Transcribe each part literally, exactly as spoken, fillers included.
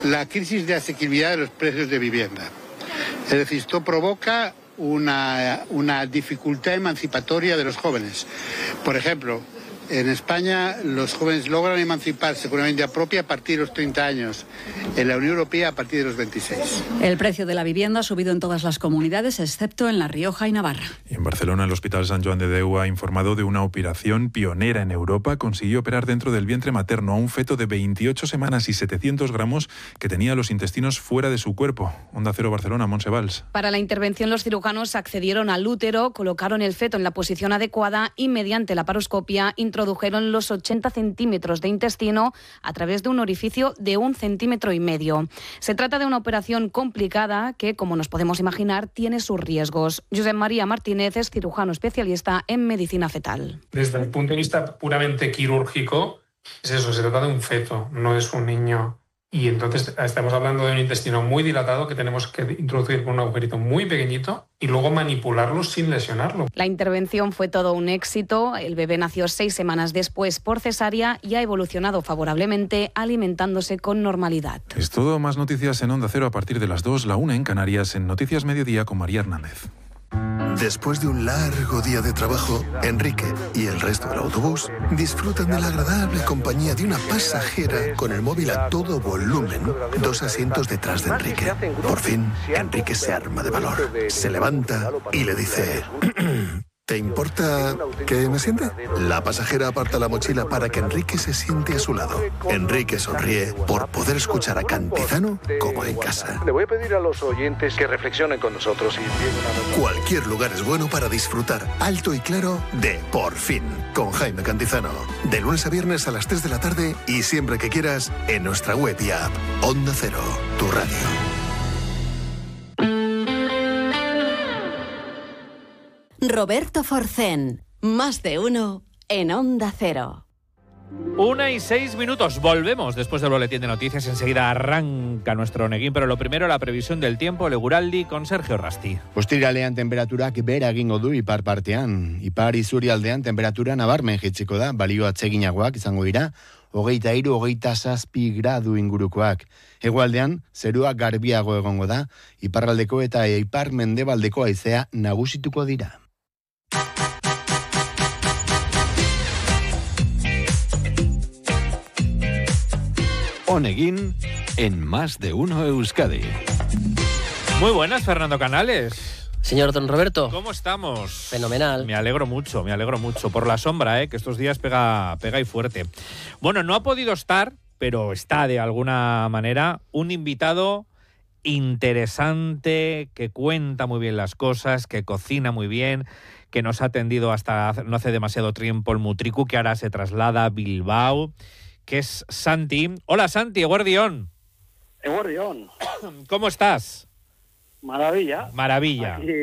La crisis de asequibilidad de los precios de vivienda. Es decir, esto provoca una, una dificultad emancipatoria de los jóvenes. Por ejemplo, en España los jóvenes logran emanciparse con una vivienda propia a partir de los treinta años. En la Unión Europea a partir de los veintiséis. El precio de la vivienda ha subido en todas las comunidades, excepto en La Rioja y Navarra. Y en Barcelona, el Hospital Sant Joan de Déu ha informado de una operación pionera en Europa. Consiguió operar dentro del vientre materno a un feto de veintiocho semanas y setecientos gramos que tenía los intestinos fuera de su cuerpo. Onda Cero Barcelona, Montse Valls. Para la intervención, los cirujanos accedieron al útero, colocaron el feto en la posición adecuada y mediante la paroscopia introdujeron los ochenta centímetros de intestino a través de un orificio de un centímetro y medio. Se trata de una operación complicada que, como nos podemos imaginar, tiene sus riesgos. Josep María Martínez es cirujano especialista en medicina fetal. Desde el punto de vista puramente quirúrgico, es eso, se trata de un feto, no es un niño. Y entonces estamos hablando de un intestino muy dilatado que tenemos que introducir con un agujerito muy pequeñito y luego manipularlo sin lesionarlo. La intervención fue todo un éxito. El bebé nació seis semanas después por cesárea y ha evolucionado favorablemente, alimentándose con normalidad. Es todo, más noticias en Onda Cero a partir de las dos, la una en Canarias, en Noticias Mediodía con María Hernández. Después de un largo día de trabajo, Enrique y el resto del autobús disfrutan de la agradable compañía de una pasajera con el móvil a todo volumen, dos asientos detrás de Enrique. Por fin, Enrique se arma de valor, se levanta y le dice: ¿te importa que me siente? La pasajera aparta la mochila para que Enrique se siente a su lado. Enrique sonríe por poder escuchar a Cantizano como en casa. Le voy a pedir a los oyentes que reflexionen con nosotros. Y... Cualquier lugar es bueno para disfrutar alto y claro de Por Fin, con Jaime Cantizano. De lunes a viernes a las tres de la tarde y siempre que quieras en nuestra web y app. Onda Cero, tu radio. Roberto Forcén, más de uno en Onda Cero. Una y seis minutos. Volvemos después del boletín de noticias. Enseguida arranca nuestro Oneguín, pero lo primero, la previsión del tiempo, Leguraldi con Sergio Rasti. Ostiralean temperaturak behera egingo du ipar partean. Ipar isurialdean temperatura nabarmen jaitsiko da, balio atseginagoak izango dira, hogeita hiru, hogeita zazpi gradu ingurukoak. Hegoaldean, zerua garbiago egongo da, iparraldeko eta ipar mendebaldeko haizea nagusituko dira. Oneguín en Más de Uno Euskadi. Muy buenas, Fernando Canales. Señor don Roberto. ¿Cómo estamos? Fenomenal. Me alegro mucho, me alegro mucho. Por la sombra, ¿eh? Que estos días pega, pega y fuerte. Bueno, no ha podido estar, pero está de alguna manera, un invitado interesante, que cuenta muy bien las cosas, que cocina muy bien, que nos ha atendido hasta no hace demasiado tiempo el Mutriku, que ahora se traslada a Bilbao, que es Santi. Hola Santi, eguerdión. Eguerdión. ¿Cómo estás? Maravilla. Maravilla. Aquí,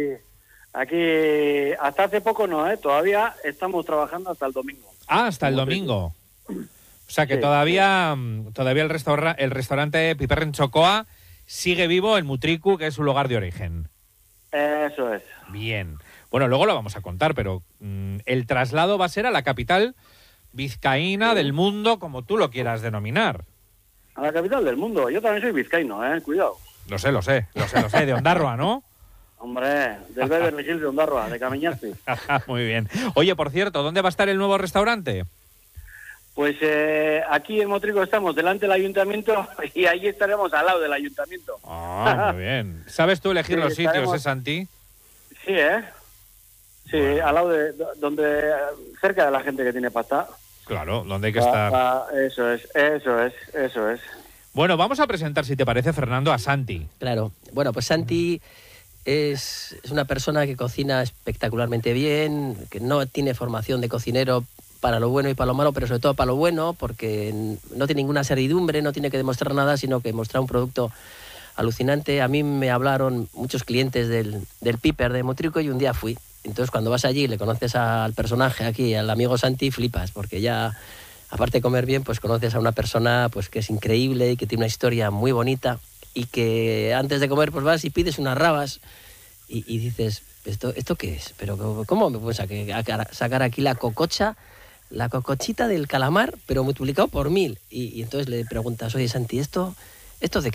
aquí hasta hace poco no, ¿eh? Todavía estamos trabajando hasta el domingo. Ah, hasta el domingo. O sea que sí, todavía, sí. todavía el, restaura, el restaurante Piperren Chocoa sigue vivo en Mutriku, que es su lugar de origen. Eso es. Bien. Bueno, luego lo vamos a contar, pero mmm, el traslado va a ser a la capital vizcaína del mundo, como tú lo quieras denominar. A la capital del mundo. Yo también soy vizcaíno, ¿eh? Cuidado. Lo sé, lo sé, lo sé, lo sé. De Ondarroa, ¿no? Hombre, del Beverly Hills de Ondarroa, de Camiñaste. Muy bien. Oye, por cierto, ¿dónde va a estar el nuevo restaurante? Pues eh, aquí en Motrico estamos delante del ayuntamiento y ahí estaremos al lado del ayuntamiento. Ah, muy bien. ¿Sabes tú elegir sí, los sitios, estaremos... eh, Santi? Sí, ¿eh? Sí, bueno. Al lado de donde cerca de la gente que tiene pasta. Claro, donde hay que estar. Ah, eso es, eso es, eso es. Bueno, vamos a presentar, si te parece, Fernando, a Santi. Claro. Bueno, pues Santi es, es una persona que cocina espectacularmente bien, que no tiene formación de cocinero para lo bueno y para lo malo, pero sobre todo para lo bueno, porque no tiene ninguna servidumbre, no tiene que demostrar nada, sino que mostrar un producto alucinante. A mí me hablaron muchos clientes del, del Piper de Motrico y un día fui. Entonces, cuando vas allí y le conoces al personaje aquí, al amigo Santi, flipas, porque ya, aparte de comer bien, pues conoces a una persona pues que es increíble y que tiene una historia muy bonita y que antes de comer pues vas y pides unas rabas y, y dices, ¿esto, ¿esto qué es? ¿Pero cómo me puedes sacar aquí la cococha, la cocochita del calamar, pero multiplicado por mil? Y, y entonces le preguntas, oye, Santi, ¿esto, esto de qué